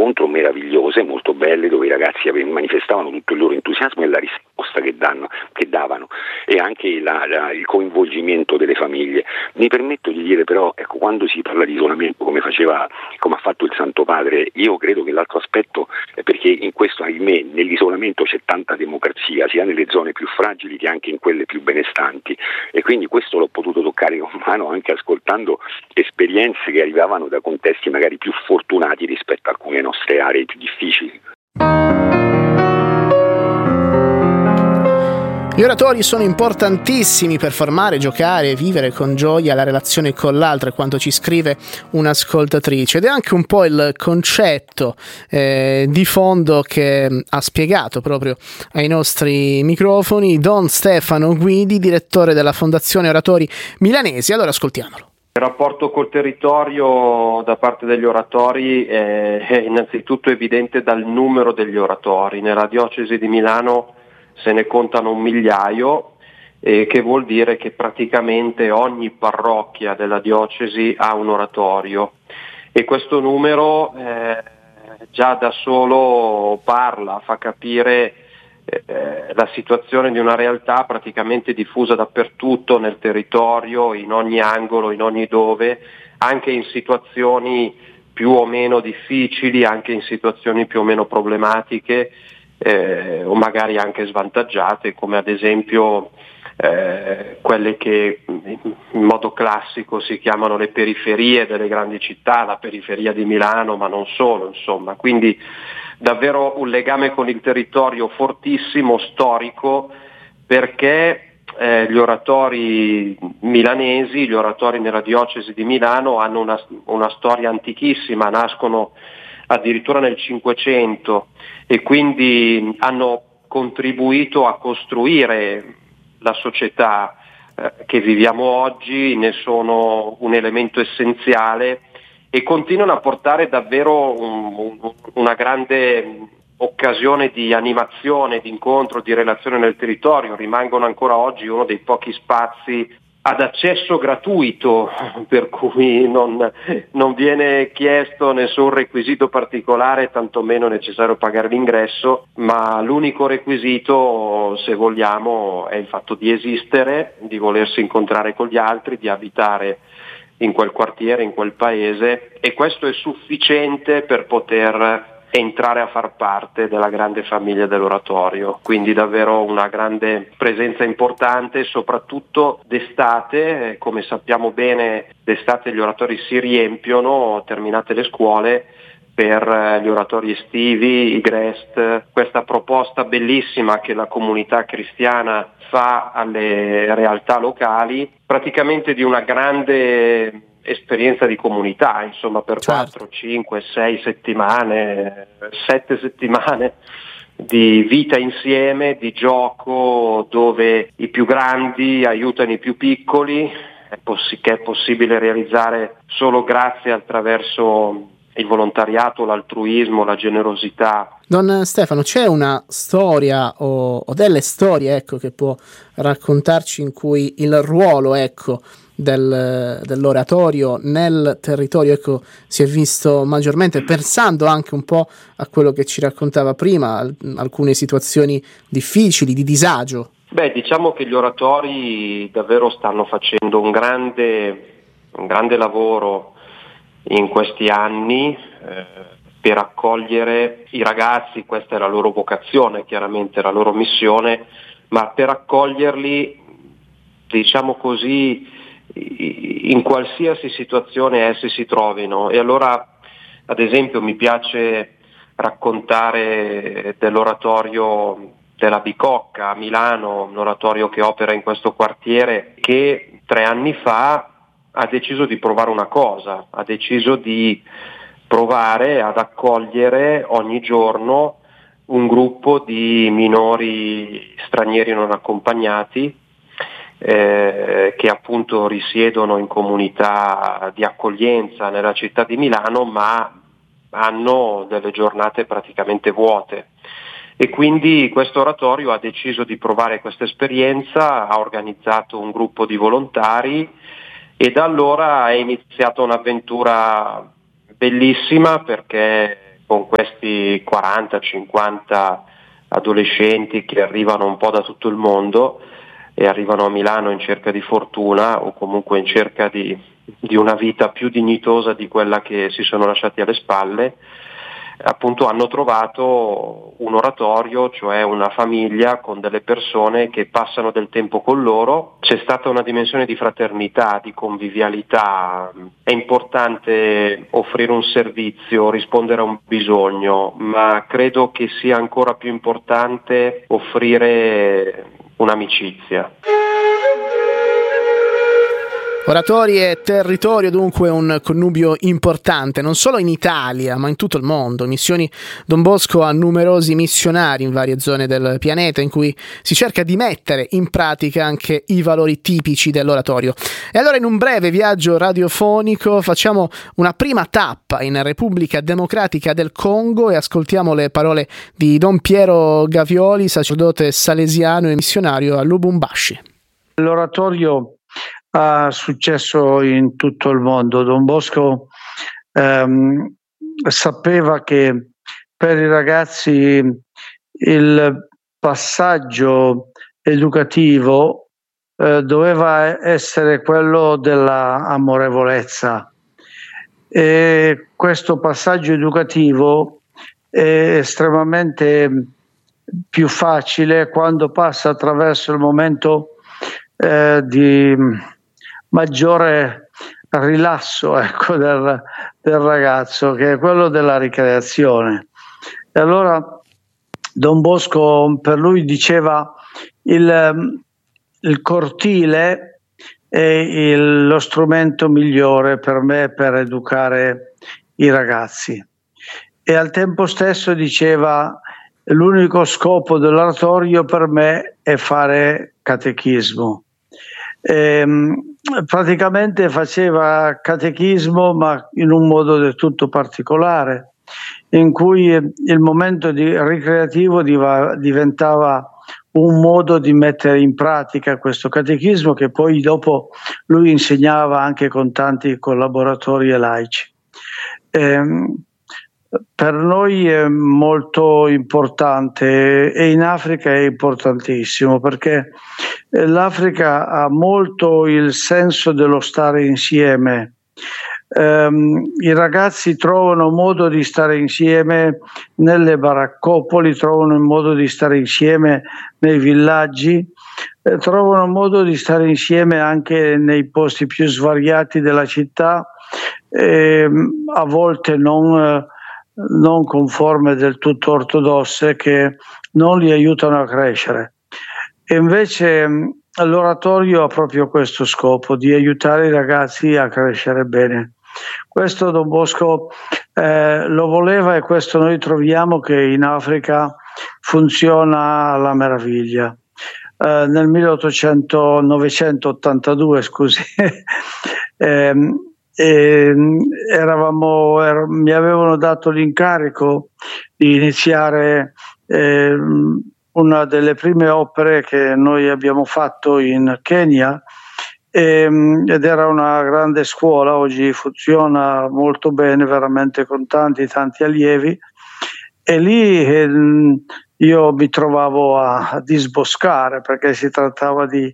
incontro meravigliose, molto belle, dove i ragazzi manifestavano tutto il loro entusiasmo e la risposta che davano, e anche il coinvolgimento delle famiglie. Mi permetto di dire però, ecco, quando si parla di isolamento come ha fatto il Santo Padre, io credo che l'altro aspetto è perché in questo, ahimè, nell'isolamento c'è tanta democrazia, sia nelle zone più fragili che anche in quelle più benestanti, e quindi questo l'ho potuto toccare con mano anche ascoltando esperienze che arrivavano da contesti magari più fortunati rispetto a alcune nostre aree più difficili. Gli oratori sono importantissimi per formare, giocare e vivere con gioia la relazione con l'altro, quanto ci scrive un'ascoltatrice, ed è anche un po' il concetto di fondo che ha spiegato proprio ai nostri microfoni Don Stefano Guidi, direttore della Fondazione Oratori Milanesi. Allora ascoltiamolo. Il rapporto col territorio da parte degli oratori è innanzitutto evidente dal numero degli oratori. Nella diocesi di Milano se ne contano 1.000.000, che vuol dire che praticamente ogni parrocchia della diocesi ha un oratorio, e questo numero già da solo fa capire la situazione di una realtà praticamente diffusa dappertutto nel territorio, in ogni angolo, in ogni dove, anche in situazioni più o meno difficili, anche in situazioni più o meno problematiche, o magari anche svantaggiate, come ad esempio quelle che in modo classico si chiamano le periferie delle grandi città, la periferia di Milano, ma non solo, insomma. Quindi davvero un legame con il territorio fortissimo, storico, perché gli oratori milanesi, gli oratori nella diocesi di Milano hanno una storia antichissima, nascono addirittura nel Cinquecento, e quindi hanno contribuito a costruire la società che viviamo oggi, ne sono un elemento essenziale e continuano a portare davvero una grande occasione di animazione, di incontro, di relazione nel territorio. Rimangono ancora oggi uno dei pochi spazi ad accesso gratuito, per cui non viene chiesto nessun requisito particolare, tantomeno è necessario pagare l'ingresso, ma l'unico requisito, se vogliamo, è il fatto di esistere, di volersi incontrare con gli altri, di abitare in quel quartiere, in quel paese, e questo è sufficiente per poter entrare a far parte della grande famiglia dell'oratorio. Quindi davvero una grande presenza importante, soprattutto d'estate. Come sappiamo bene, d'estate gli oratori si riempiono terminate le scuole per gli oratori estivi, i Grest, questa proposta bellissima che la comunità cristiana fa alle realtà locali, praticamente di una grande esperienza di comunità, insomma, per 4, 5, 6 settimane, 7 settimane di vita insieme, di gioco, dove i più grandi aiutano i più piccoli, che è possibile realizzare solo grazie attraverso il volontariato, l'altruismo, la generosità. Don Stefano, c'è una storia o delle storie, ecco, che può raccontarci in cui il ruolo, ecco, dell'oratorio nel territorio, ecco, si è visto maggiormente, pensando anche un po' a quello che ci raccontava prima, alcune situazioni difficili, di disagio? Beh, diciamo che gli oratori davvero stanno facendo un grande lavoro in questi anni per accogliere i ragazzi. Questa è la loro vocazione, chiaramente la loro missione, ma per accoglierli, diciamo così, in qualsiasi situazione essi si trovino. E allora, ad esempio, mi piace raccontare dell'oratorio della Bicocca a Milano, un oratorio che opera in questo quartiere, che 3 anni fa ha deciso di provare una cosa, ha deciso di provare ad accogliere ogni giorno un gruppo di minori stranieri non accompagnati che appunto risiedono in comunità di accoglienza nella città di Milano, ma hanno delle giornate praticamente vuote. E quindi questo oratorio ha deciso di provare questa esperienza, ha organizzato un gruppo di volontari e da allora è iniziata un'avventura bellissima, perché con questi questi 40-50 adolescenti che arrivano un po' da tutto il mondo e arrivano a Milano in cerca di fortuna o comunque in cerca di una vita più dignitosa di quella che si sono lasciati alle spalle. Appunto hanno trovato un oratorio, cioè una famiglia con delle persone che passano del tempo con loro. C'è stata una dimensione di fraternità, di convivialità. È importante offrire un servizio, rispondere a un bisogno, ma credo che sia ancora più importante offrire un'amicizia. Oratori e territorio, dunque un connubio importante, non solo in Italia, ma in tutto il mondo. Missioni Don Bosco ha numerosi missionari in varie zone del pianeta in cui si cerca di mettere in pratica anche i valori tipici dell'oratorio. E allora in un breve viaggio radiofonico facciamo una prima tappa in Repubblica Democratica del Congo e ascoltiamo le parole di Don Piero Gavioli, sacerdote salesiano e missionario a Lubumbashi. L'oratorio ha successo in tutto il mondo. Don Bosco sapeva che per i ragazzi il passaggio educativo doveva essere quello della amorevolezza, e questo passaggio educativo è estremamente più facile quando passa attraverso il momento di maggiore rilasso, del ragazzo, che è quello della ricreazione. E allora Don Bosco per diceva il cortile è lo strumento migliore per me per educare i ragazzi, e al tempo stesso diceva l'unico scopo dell'oratorio per me è fare catechismo. Praticamente faceva catechismo, ma in un modo del tutto particolare, in cui il momento ricreativo diventava un modo di mettere in pratica questo catechismo, che poi dopo lui insegnava anche con tanti collaboratori e laici. Per noi è molto importante, e in Africa è importantissimo, perché l'Africa ha molto il senso dello stare insieme. I ragazzi trovano modo di stare insieme nelle baraccopoli, trovano modo di stare insieme nei villaggi, trovano modo di stare insieme anche nei posti più svariati della città, a volte non conforme del tutto ortodosse, che non li aiutano a crescere. E invece l'oratorio ha proprio questo scopo, di aiutare i ragazzi a crescere bene. Questo Don Bosco lo voleva, e questo noi troviamo che in Africa funziona alla meraviglia. Nel 1982, mi avevano dato l'incarico di iniziare una delle prime opere che noi abbiamo fatto in Kenya, ed era una grande scuola. Oggi funziona molto bene, veramente, con tanti allievi, e lì io mi trovavo a disboscare, perché si trattava di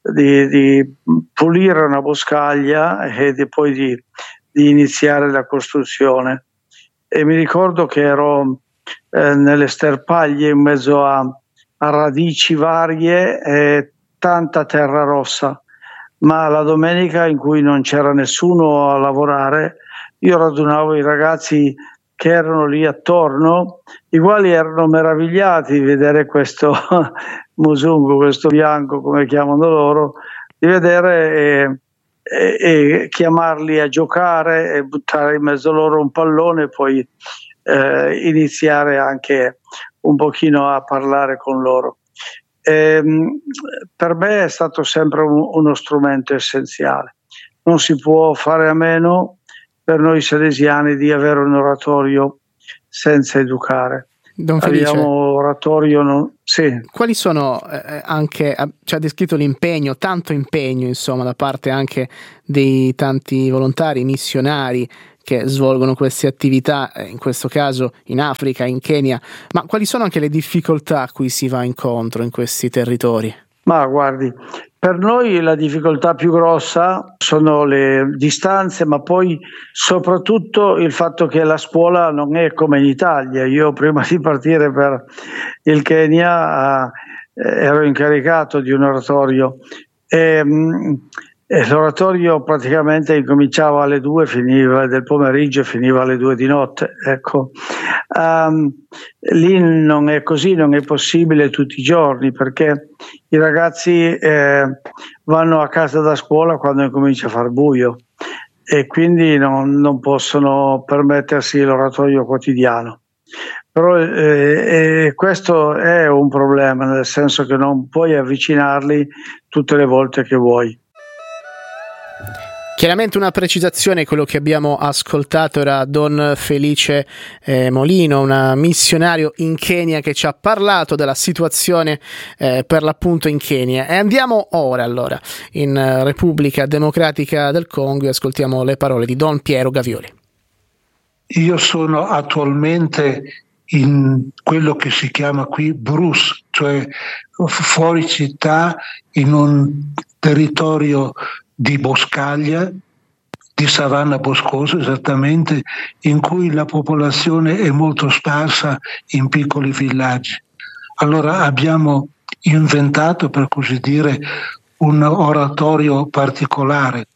pulire una boscaglia e poi di iniziare la costruzione. E mi ricordo che ero nelle sterpaglie in mezzo a radici varie e tanta terra rossa, ma la domenica in cui non c'era nessuno a lavorare, io radunavo i ragazzi che erano lì attorno, i quali erano meravigliati di vedere questo musungu, questo bianco, come chiamano loro, di vedere e chiamarli a giocare e buttare in mezzo loro un pallone, e poi iniziare anche un pochino a parlare con loro. Per me è stato sempre uno strumento essenziale. Non si può fare a meno, per noi salesiani, di avere un oratorio senza educare. Don Felice, abbiamo oratorio, sì. Quali sono anche, ci ha descritto l'impegno, tanto impegno insomma, da parte anche dei tanti volontari, missionari che svolgono queste attività, in questo caso in Africa, in Kenya, ma quali sono anche le difficoltà a cui si va incontro in questi territori? Ma guardi, per noi la difficoltà più grossa sono le distanze, ma poi soprattutto il fatto che la scuola non è come in Italia. Io prima di partire per il Kenya ero incaricato di un oratorio e l'oratorio praticamente incominciava alle 2, finiva del pomeriggio e finiva alle 2 di notte. Ecco. Lì non è così, non è possibile tutti i giorni, perché i ragazzi vanno a casa da scuola quando incomincia a far buio e quindi non possono permettersi l'oratorio quotidiano. Però questo è un problema, nel senso che non puoi avvicinarli tutte le volte che vuoi. Chiaramente una precisazione, quello che abbiamo ascoltato era Don Felice Molino, un missionario in Kenya che ci ha parlato della situazione per l'appunto in Kenya. E andiamo ora allora in Repubblica Democratica del Congo e ascoltiamo le parole di Don Piero Gavioli. Io sono attualmente in quello che si chiama qui Bruce, cioè fuori città, in un territorio di boscaglia, di savana boscosa esattamente, in cui la popolazione è molto sparsa in piccoli villaggi. Allora abbiamo inventato, per così dire, un oratorio particolare.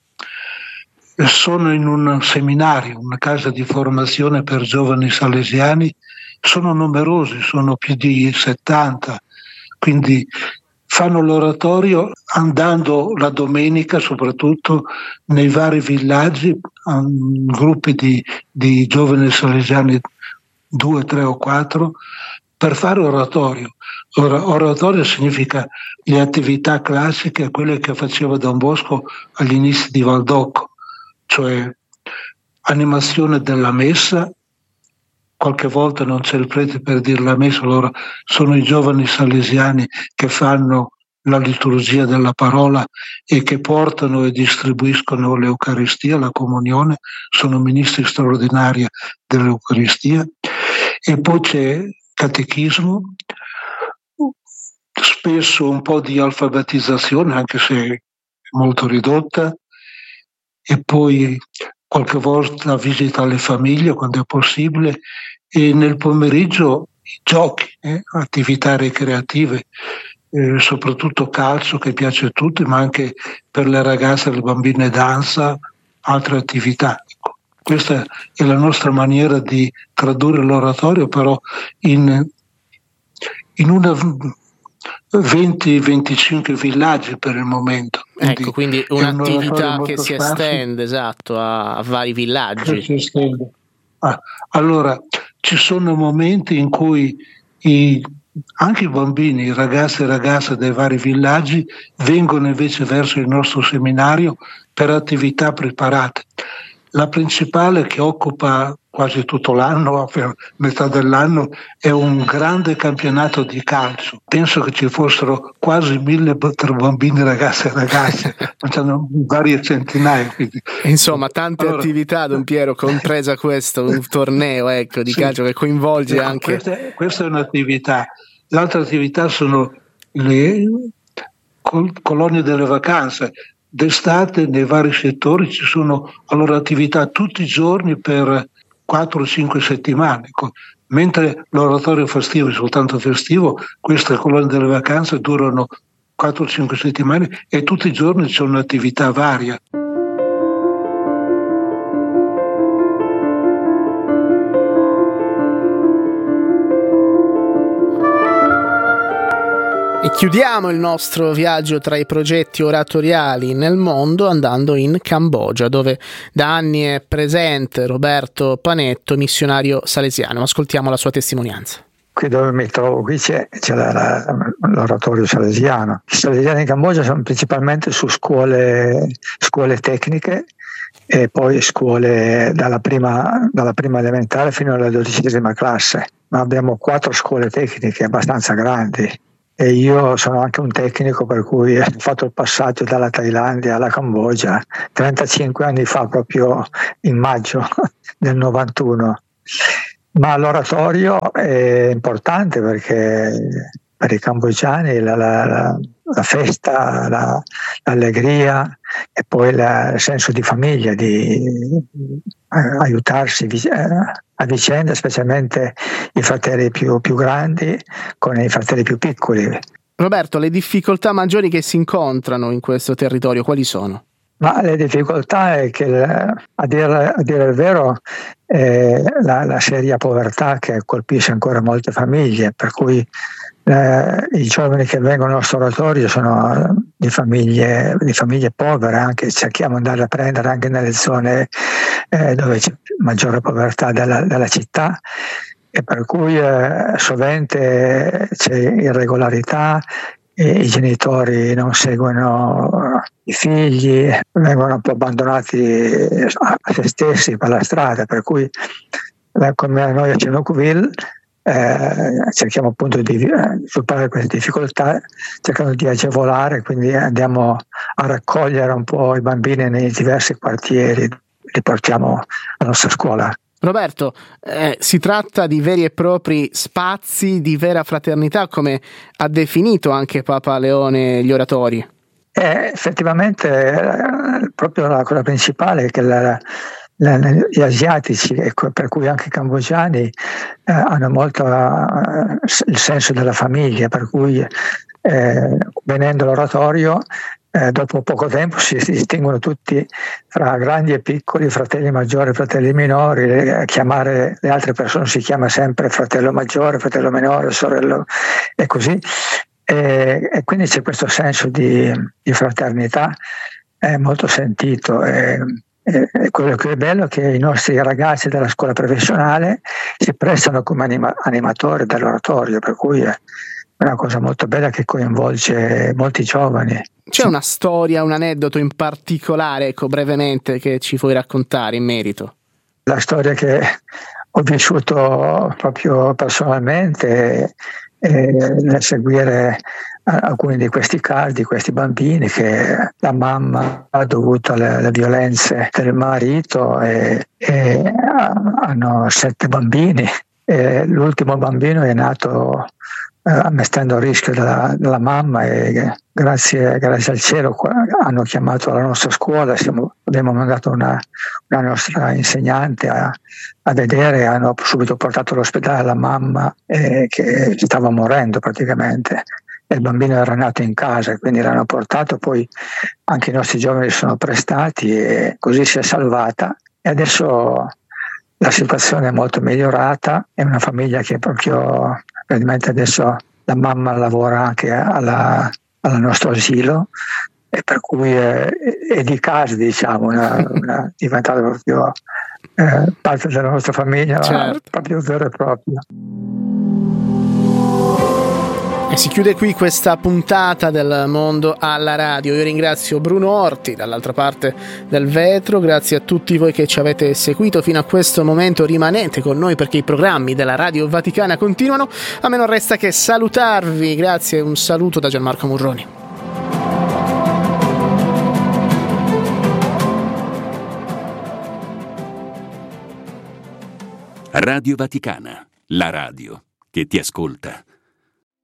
Sono in un seminario, una casa di formazione per giovani salesiani, sono numerosi, sono più di 70, quindi fanno l'oratorio andando la domenica soprattutto nei vari villaggi, gruppi di giovani salesiani, 2, 3 o 4, per fare oratorio. Ora, oratorio significa le attività classiche, quelle che faceva Don Bosco agli inizi di Valdocco, cioè animazione della messa. Qualche volta non c'è il prete per dire la messa, allora sono i giovani salesiani che fanno la liturgia della parola e che portano e distribuiscono l'Eucaristia, la comunione, sono ministri straordinari dell'Eucaristia. E poi c'è catechismo, spesso un po' di alfabetizzazione, anche se molto ridotta, e poi qualche volta visita alle famiglie quando è possibile, e nel pomeriggio giochi, attività ricreative, soprattutto calcio che piace a tutti, ma anche per le ragazze e le bambine danza, altre attività. Ecco, questa è la nostra maniera di tradurre l'oratorio, però in una 20-25 villaggi per il momento. Ecco, quindi un'attività che si estende, esatto, a vari villaggi. Si estende. Allora, ci sono momenti in cui anche i bambini, i ragazzi e ragazze dei vari villaggi vengono invece verso il nostro seminario per attività preparate. La principale, che occupa quasi tutto l'anno, per metà dell'anno, è un grande campionato di calcio. Penso che ci fossero quasi 1000 bambini, ragazze e ragazze, facciano varie centinaia. Quindi. Insomma, tante attività, Don Piero, compresa questo, un torneo di calcio che coinvolge anche... Questa è un'attività. L'altra attività sono le colonie delle vacanze. D'estate nei vari settori ci sono allora attività tutti i giorni per 4 o 5 settimane, mentre l'oratorio festivo è soltanto festivo, queste colonie delle vacanze durano 4 o 5 settimane e tutti i giorni c'è un'attività varia. E chiudiamo il nostro viaggio tra i progetti oratoriali nel mondo andando in Cambogia, dove da anni è presente Roberto Panetto, missionario salesiano. Ascoltiamo la sua testimonianza. Qui dove mi trovo, qui c'è l'oratorio salesiano. I salesiani in Cambogia sono principalmente su scuole tecniche e poi scuole dalla prima elementare fino alla 12ª classe. Ma abbiamo 4 scuole tecniche abbastanza grandi. e io sono anche un tecnico, per cui ho fatto il passaggio dalla Thailandia alla Cambogia 35 anni fa, proprio in maggio del 91. Ma l'oratorio è importante perché per i cambogiani la festa, l'allegria e poi il senso di famiglia, di aiutarsi a vicenda, specialmente i fratelli più grandi con i fratelli più piccoli. Roberto, le difficoltà maggiori che si incontrano in questo territorio quali sono? Ma le difficoltà è che, a dire il vero, la seria povertà che colpisce ancora molte famiglie, per cui i giovani che vengono al nostro oratorio sono di famiglie povere, anche cerchiamo di andare a prendere anche nelle zone dove c'è maggiore povertà della città, e per cui sovente c'è irregolarità, i genitori non seguono i figli, vengono un po' abbandonati a se stessi per la strada, per cui come noi a Cenouville cerchiamo appunto di superare queste difficoltà, cercando di agevolare, quindi andiamo a raccogliere un po' i bambini nei diversi quartieri, li portiamo alla nostra scuola. Roberto, si tratta di veri e propri spazi di vera fraternità, come ha definito anche Papa Leone gli oratori. Effettivamente proprio la cosa principale è che gli asiatici, per cui anche i cambogiani, hanno molto il senso della famiglia, per cui venendo all'oratorio dopo poco tempo si distinguono tutti fra grandi e piccoli, fratelli maggiori, fratelli minori, chiamare le altre persone si chiama sempre fratello maggiore, fratello minore, sorello, e così. E quindi c'è questo senso di fraternità molto sentito. E quello che è bello è che i nostri ragazzi della scuola professionale si prestano come animatori dell'oratorio, per cui è una cosa molto bella che coinvolge molti giovani. C'è una storia, un aneddoto in particolare, ecco, brevemente, che ci puoi raccontare in merito? La storia che ho vissuto proprio personalmente nel seguire alcuni di questi casi, di questi bambini, che la mamma ha dovuto alle violenze del marito e hanno 7 bambini. L'ultimo bambino è nato mettendo a rischio della mamma, e grazie al cielo hanno chiamato la nostra scuola, abbiamo mandato una nostra insegnante a vedere, hanno subito portato all'ospedale la mamma che stava morendo praticamente, e il bambino era nato in casa, quindi l'hanno portato, poi anche i nostri giovani si sono prestati e così si è salvata, e adesso la situazione è molto migliorata, è una famiglia che proprio praticamente adesso la mamma lavora anche al nostro asilo, e per cui è di casa, diciamo, è diventata proprio parte della nostra famiglia, certo. Proprio vero e proprio. E si chiude qui questa puntata del Mondo alla Radio. Io ringrazio Bruno Orti dall'altra parte del vetro, grazie a tutti voi che ci avete seguito fino a questo momento. Rimanete con noi perché i programmi della Radio Vaticana continuano. A me non resta che salutarvi, grazie e un saluto da Gianmarco Murroni. Radio Vaticana, la radio che ti ascolta.